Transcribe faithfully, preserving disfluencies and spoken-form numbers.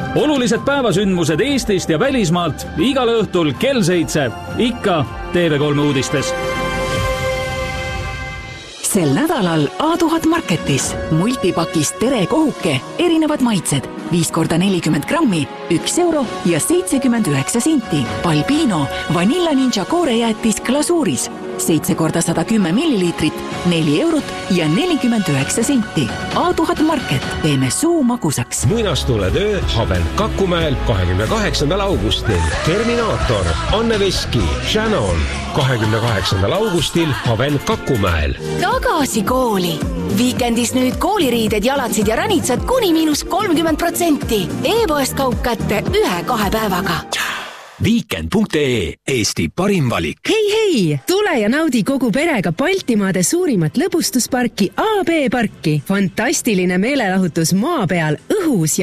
Olulised päevasündmused Eestist ja välismaalt igal õhtul kell seitse, ikka T V kolm uudistes. Sel nädalal A tuhat Marketis multipakis tere kohuke, erinevad maitsed, viis korda nelikümmend grammi, üks euro ja seitsekümmend üheksa senti. Balbino Vanilla Ninja koorejäätis glasuuris, seitse korda sada kümme milliliitrit, neli eurot ja nelikümmend üheksa senti. A tuhat Market, teeme suu magusaks. Muinastule töö Haven Kakumäel kahekümne kaheksandal augustil. Terminaator, Anne Veski, Shannon kahekümne kaheksandal augustil Haven Kakumäel. Tagasi kooli. Viikendis nüüd kooliriided, jalatsid ja ranitsad kuni miinus kolmkümmend protsenti. E-poest kaup kätte ühe-kahe päevaga. Weekend punkt ee, Eesti parim valik. Hei, hei! Tule ja naudi kogu perega Baltimaade suurimat lõbustusparki A B parki. Fantastiline meelelahutus maa peal, õhus ja